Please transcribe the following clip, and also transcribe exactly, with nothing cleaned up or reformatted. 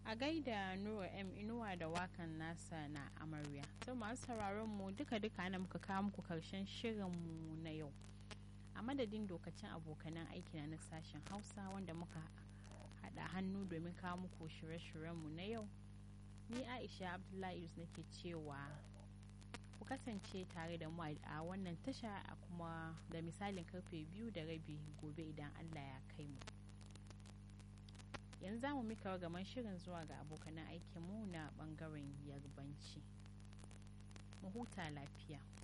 A gaida Nura M Inuwa da wakan nasa na amarya. To masu sauraron mu duka-duka na muka kawo muku karshen shirin mu na yau. A madadin dokacin abokanan aiki na sashen Hausa wanda muka haɗa hannu domin kawo muku shirye-shiryen mu na yau. Ni Aisha Abdullahi Yusuf nake cewa ku kasance tare da mu a wannan tasha a kuma da misalin karfe biyu da rabi gobe idan Allah ya kai mu. Yanzu za mu mika gaman shirin zuwa ga abokanan aikinmu na bangaren yarbanci. Mu huta lafiya.